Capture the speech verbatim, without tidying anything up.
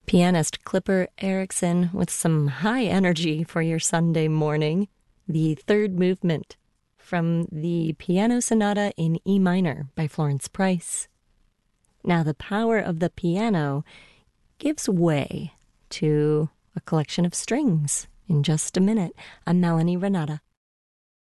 Pianist Clipper Erickson with some high energy for your Sunday morning. The third movement from the Piano Sonata in E minor by Florence Price. Now the power of the piano gives way to a collection of strings in just a minute. I'm Melanie Renata.